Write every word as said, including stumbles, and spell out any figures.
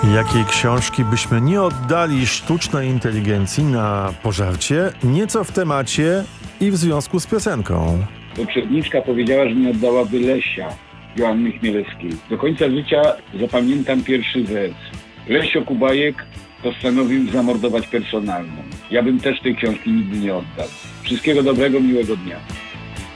Jakiej książki byśmy nie oddali sztucznej inteligencji na pożarcie? Nieco w temacie i w związku z piosenką. Poprzedniczka powiedziała, że nie oddałaby Lesia Joanny Chmielewskiej. Do końca życia zapamiętam pierwszy wers. Lesio Kubajek postanowił zamordować personalną. Ja bym też tej książki nigdy nie oddał. Wszystkiego dobrego, miłego dnia.